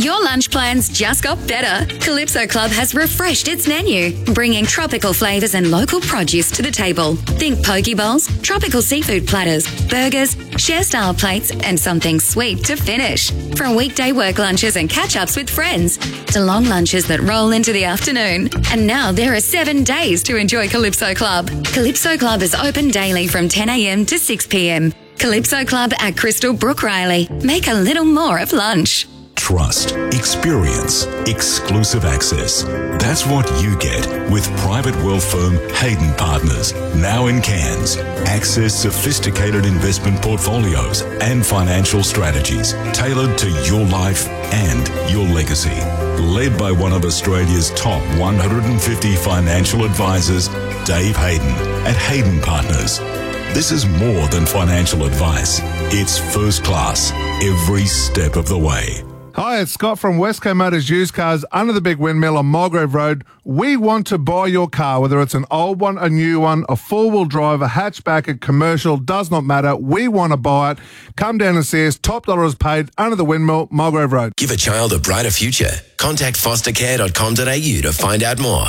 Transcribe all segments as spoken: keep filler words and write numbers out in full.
Your lunch plans just got better. Calypso Club has refreshed its menu, bringing tropical flavours and local produce to the table. Think poke bowls, tropical seafood platters, burgers, share-style plates, and something sweet to finish. From weekday work lunches and catch-ups with friends to long lunches that roll into the afternoon. And now there are seven days to enjoy Calypso Club. Calypso Club is open daily from ten a.m. to six p.m. Calypso Club at Crystal Brook Riley. Make a little more of lunch. Trust, experience, exclusive access. That's what you get with private wealth firm Hayden Partners, now in Cairns. Access sophisticated investment portfolios and financial strategies tailored to your life and your legacy. Led by one of Australia's top one hundred fifty financial advisors, Dave Hayden at Hayden Partners. This is more than financial advice. It's first class every step of the way. Hi, it's Scott from Westco Motors Used Cars under the big windmill on Mulgrave Road. We want to buy your car, whether it's an old one, a new one, a four-wheel drive, a hatchback, a commercial, does not matter. We want to buy it. Come down and see us. Top dollar is paid under the windmill, Mulgrave Road. Give a child a brighter future. Contact foster care dot com dot a u to find out more.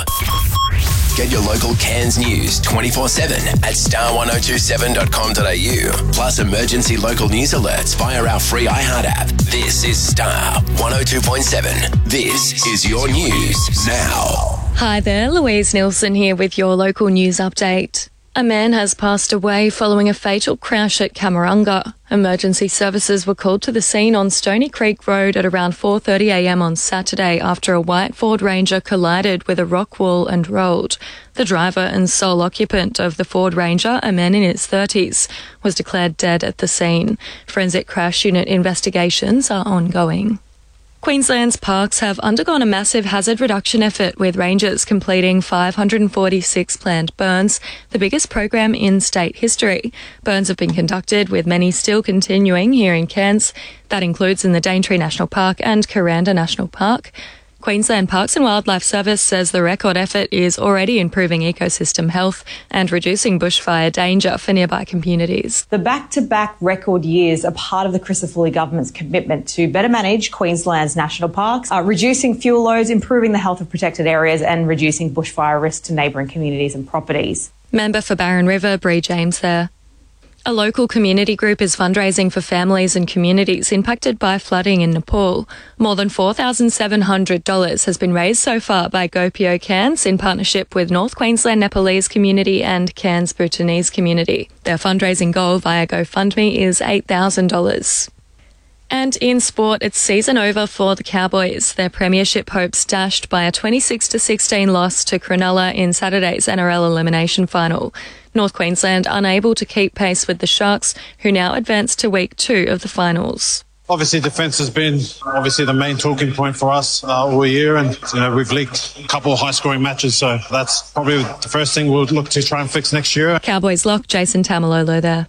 Get your local Cairns news twenty-four seven at star one oh two seven dot com dot a u. Plus emergency local news alerts via our free iHeart app. This is Star one oh two point seven. This is your news now. Hi there, Louise Nielsen here with your local news update. A man has passed away following a fatal crash at Camarunga. Emergency services were called to the scene on Stony Creek Road at around four thirty a.m. on Saturday after a white Ford Ranger collided with a rock wall and rolled. The driver and sole occupant of the Ford Ranger, a man in his thirties, was declared dead at the scene. Forensic Crash Unit investigations are ongoing. Queensland's parks have undergone a massive hazard reduction effort, with rangers completing five hundred forty-six planned burns, the biggest program in state history. Burns have been conducted, with many still continuing here in Cairns. That includes in the Daintree National Park and Kuranda National Park. Queensland Parks and Wildlife Service says the record effort is already improving ecosystem health and reducing bushfire danger for nearby communities. The back-to-back record years are part of the Crisafulli government's commitment to better manage Queensland's national parks, uh, reducing fuel loads, improving the health of protected areas and reducing bushfire risk to neighbouring communities and properties. Member for Barron River, Bree James there. A local community group is fundraising for families and communities impacted by flooding in Nepal. More than four thousand seven hundred dollars has been raised so far by GoPio Cairns in partnership with North Queensland Nepalese Community and Cairns Bhutanese Community. Their fundraising goal via GoFundMe is eight thousand dollars. And in sport, it's season over for the Cowboys. Their premiership hopes dashed by a twenty-six to sixteen loss to Cronulla in Saturday's N R L elimination final. North Queensland unable to keep pace with the Sharks, who now advance to week two of the finals. Obviously, defence has been obviously the main talking point for us uh, all year, and you know we've leaked a couple of high-scoring matches, so that's probably the first thing we'll look to try and fix next year. Cowboys lock Jason Tamalolo there.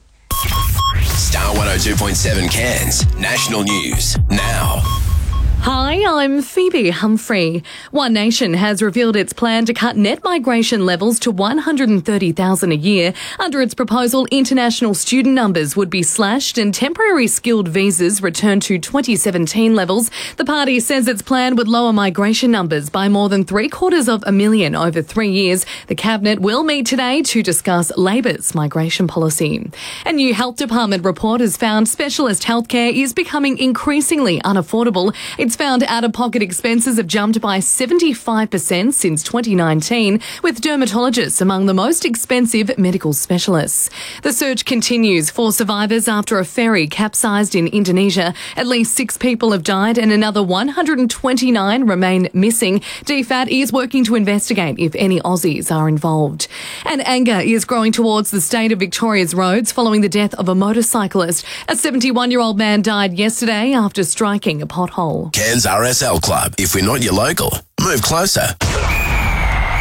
Star one oh two point seven Cairns National News now. Hi, I'm Phoebe Humphrey. One Nation has revealed its plan to cut net migration levels to one hundred thirty thousand a year. Under its proposal, international student numbers would be slashed and temporary skilled visas returned to twenty seventeen levels. The party says its plan would lower migration numbers by more than three quarters of a million over three years. The Cabinet will meet today to discuss Labor's migration policy. A new Health Department report has found specialist healthcare is becoming increasingly unaffordable. It's found out-of-pocket expenses have jumped by seventy-five percent since twenty nineteen, with dermatologists among the most expensive medical specialists. The search continues for survivors after a ferry capsized in Indonesia. At least six people have died and another one hundred twenty-nine remain missing. D FAT is working to investigate if any Aussies are involved. And anger is growing towards the state of Victoria's roads following the death of a motorcyclist. A seventy-one-year-old man died yesterday after striking a pothole. Cairns R S L Club. If we're not your local, move closer.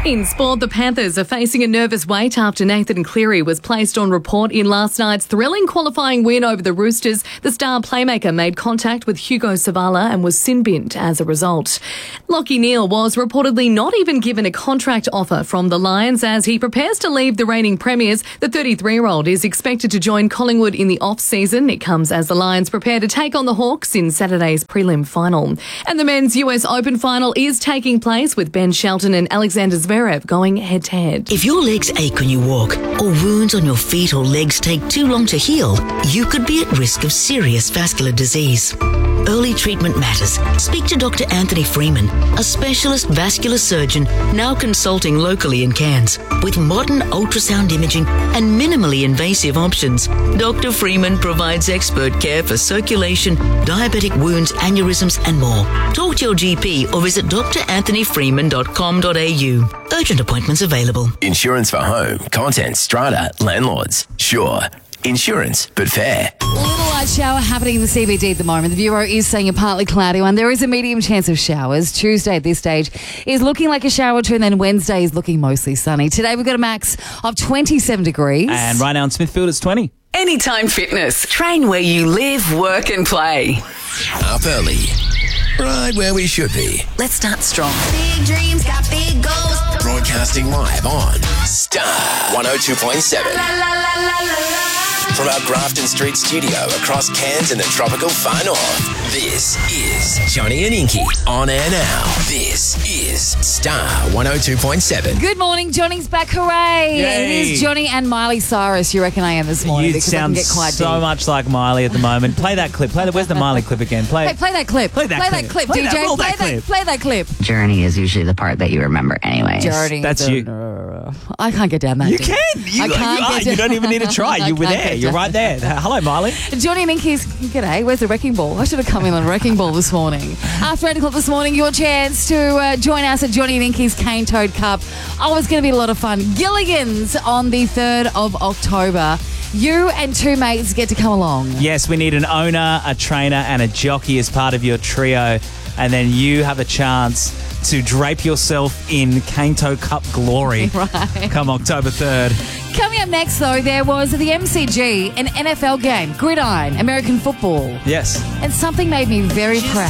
In sport, the Panthers are facing a nervous wait after Nathan Cleary was placed on report in last night's thrilling qualifying win over the Roosters. The star playmaker made contact with Hugo Savala and was sin-binned as a result. Lachie Neale was reportedly not even given a contract offer from the Lions as he prepares to leave the reigning premiers. The thirty-three-year-old is expected to join Collingwood in the off-season. It comes as the Lions prepare to take on the Hawks in Saturday's prelim final. And the men's U S Open final is taking place with Ben Shelton and Alexander Zverev going head-to-head. If your legs ache when you walk, or wounds on your feet or legs take too long to heal, you could be at risk of serious vascular disease. Early treatment matters. Speak to Doctor Anthony Freeman, a specialist vascular surgeon now consulting locally in Cairns. With modern ultrasound imaging and minimally invasive options, Doctor Freeman provides expert care for circulation, diabetic wounds, aneurysms and more. Talk to your G P or visit d r anthony freeman dot com dot a u. Urgent appointments available. Insurance for home, content, strata, landlords. Sure. Insurance, but fair. A little light shower happening in the C B D at the moment. The Bureau is saying a partly cloudy one. There is a medium chance of showers. Tuesday at this stage is looking like a shower too, and then Wednesday is looking mostly sunny. Today we've got a max of twenty-seven degrees. And right now in Smithfield it's twenty. Anytime Fitness. Train where you live, work and play. Up early. Right where we should be. Let's start strong. Big dreams got big goals. Broadcasting live on Star one oh two point seven. La, la, la, la, la, la. From our Grafton Street studio across Cairns and the tropical far north, this is Johnny and Inky on air now. This is Star one oh two point seven. Good morning, Johnny's back, hooray! Yay. It is Johnny and Miley Cyrus. You reckon I am this morning? You because I can sound get quite so deep. much like Miley at the moment. Play that clip. Play the, where's the Miley clip again? Play. Hey, play that clip. Play that play clip. that clip, Play D J. that- roll play that clip. Play that clip. Journey is usually the part that you remember anyways. Journey. That's the- you. I can't get down that You deep. can. You, I can't you, are. get You down- don't even need to try. I You were can't there. get You're down. right there. Hello, Miley. Johnny and Inky's, g'day, where's the wrecking ball? I should have come in on the wrecking ball this morning. After eight o'clock this morning, your chance to uh, join us at Johnny and Inky's Cane Toad Cup. Oh, it's going to be a lot of fun. Gilligan's on the third of October. You and two mates get to come along. Yes, we need an owner, a trainer, and a jockey as part of your trio. And then you have a chance to drape yourself in Cane Toad Cup glory Right. come October third. Coming up next, though, there was the M C G, an N F L game, gridiron, American football. Yes. And something made me very proud.